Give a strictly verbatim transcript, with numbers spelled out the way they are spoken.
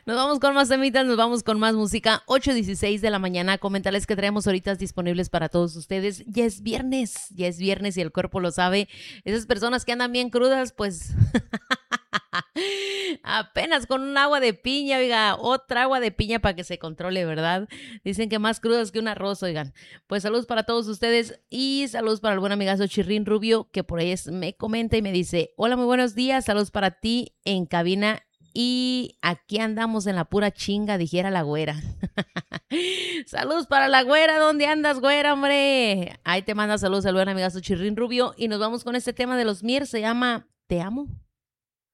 Nos vamos con más temitas, nos vamos con más música. ocho dieciséis de la mañana. Comentarles que traemos horitas disponibles para todos ustedes. Ya es viernes, ya es viernes y el cuerpo lo sabe. Esas personas que andan bien crudas, pues apenas con un agua de piña, oiga, otra agua de piña para que se controle, ¿verdad? Dicen que más crudas que un arroz, oigan. Pues saludos para todos ustedes y saludos para el buen amigazo Chirrín Rubio, que por ahí es- me comenta y me dice, hola, muy buenos días, saludos para ti en cabina. Y aquí andamos en la pura chinga, dijera la güera. Saludos para la güera, ¿dónde andas, güera, hombre? Ahí te manda saludos al buen amigazo Chirrín Rubio y nos vamos con este tema de los Mier, se llama Te amo.